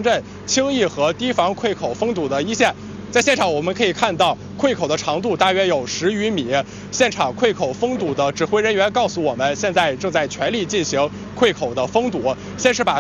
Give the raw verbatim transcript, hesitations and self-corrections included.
镇，轻易和提防溃口封堵的一线。在现场我们可以看到，溃口的长度大约有十余米。现场溃口封堵的指挥人员告诉我们，现在正在全力进行溃口的封堵，先是把